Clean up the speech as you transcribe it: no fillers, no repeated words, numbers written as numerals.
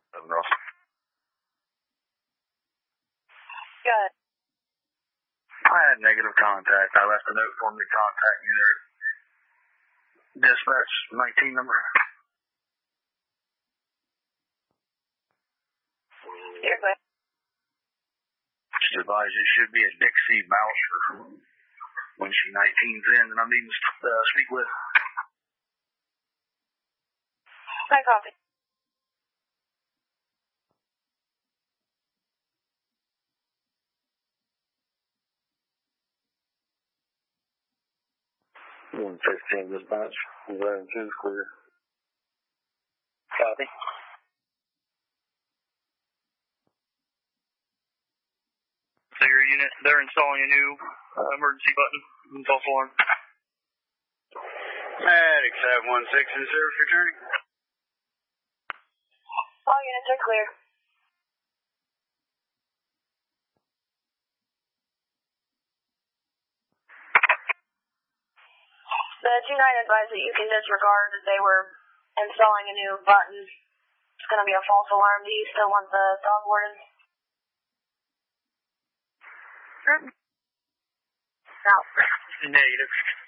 Russell. Good. I had negative contact. I left a note for me to contact you there. Dispatch 19 number. You're good. Just advise it should be a Dixie Boucher. When she 19's in, and I'm needing to speak with. I copy. One 15 dispatch. 11-2's clear. Copy. So your unit, they're installing a new emergency button in false alarm. Attic 716 in service returning. All units are clear. The 2-9 advised that you can disregard that they were installing a new button. It's going to be a false alarm. Do you still want the dog warden? Negative.